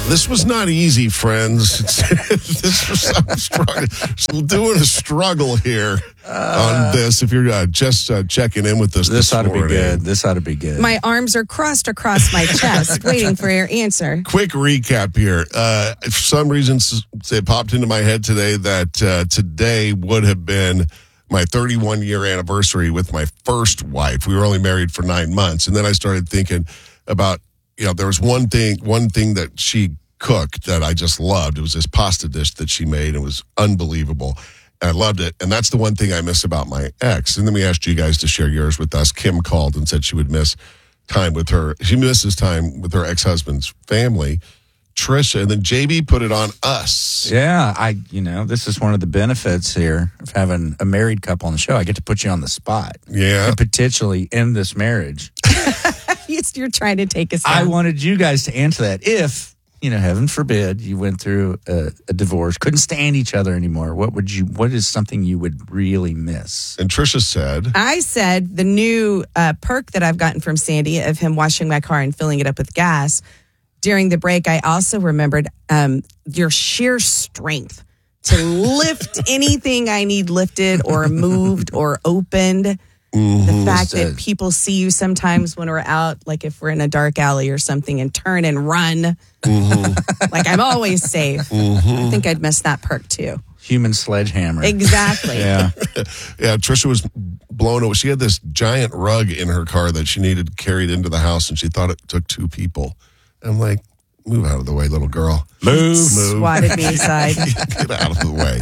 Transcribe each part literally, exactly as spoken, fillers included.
This was not easy, friends. This was I'm struggling, doing a struggle here uh, on this. If you're uh, just uh, checking in with us, this, this ought morning. to be good. This ought to be good. My arms are crossed across my chest, waiting for your answer. Quick recap here. Uh, for some reason, it popped into my head today that uh, today would have been my thirty-one year anniversary with my first wife. We were only married for nine months, and then I started thinking about. You know, there was one thing, one thing that she cooked that I just loved. It was this pasta dish that she made. It was unbelievable. And I loved it. And that's the one thing I miss about my ex. And then we asked you guys to share yours with us. Kim called and said she would miss time with her. She misses time with her ex-husband's family, Trisha. And then J B put it on us. Yeah, I, you know, this is one of the benefits here of having a married couple on the show. I get to put you on the spot. Yeah. And potentially end this marriage. You're trying to take us down. I wanted you guys to answer that. If, you know, heaven forbid, you went through a, a divorce, couldn't stand each other anymore, what would you, what is something you would really miss? And Trisha said, I said the new uh, perk that I've gotten from Sandy of him washing my car and filling it up with gas. During the break, I also remembered um, your sheer strength to lift anything I need lifted or moved or opened. Mm-hmm. The fact that people see you sometimes when we're out, like if we're in a dark alley or something, and turn and run. Mm-hmm. Like I'm always safe. Mm-hmm. I think I'd miss that perk too. Human sledgehammer. Exactly. Yeah. Yeah, Trisha was blown away. She had this giant rug in her car that she needed carried into the house, and she thought it took two people. I'm like, move out of the way, little girl. Move, move. Swatted me aside. Get out of the way.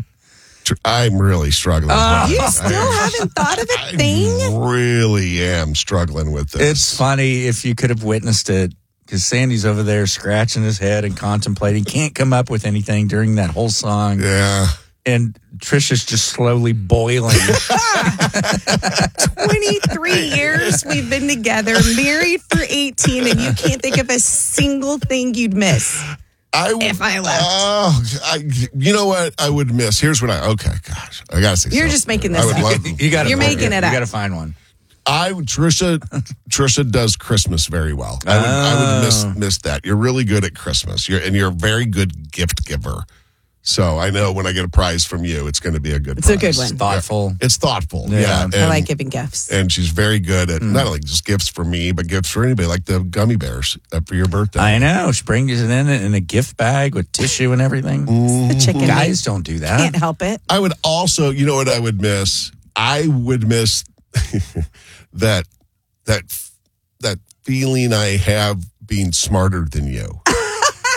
I'm really struggling. Uh, you still I, haven't thought of a thing? I really am struggling with this. It's funny if you could have witnessed it, because Sandy's over there scratching his head and contemplating, can't come up with anything during that whole song. Yeah. And Trisha's just slowly boiling. twenty-three years we've been together, married for eighteen, and you can't think of a single thing you'd miss. I, if I left. Oh, I, you know what I would miss? Here's what I, okay, gosh. I got to say You're something. just making this I would up. love, you gotta, You're making it you up. You got to find one. I Trisha Trisha does Christmas very well. I would, oh. I would miss miss that. You're really good at Christmas. You're and you're a very good gift giver. So I know when I get a prize from you, it's going to be a good it's prize. a good one. It's thoughtful. Yeah. It's thoughtful. Yeah. Yeah. And, I like giving gifts. And she's very good at mm. not only just gifts for me, but gifts for anybody, like the gummy bears for your birthday. I know. She brings it in in a gift bag with tissue and everything. Mm. The chicken Guys don't do that. Can't help it. I would also, you know what I would miss? I would miss that that that feeling I have being smarter than you.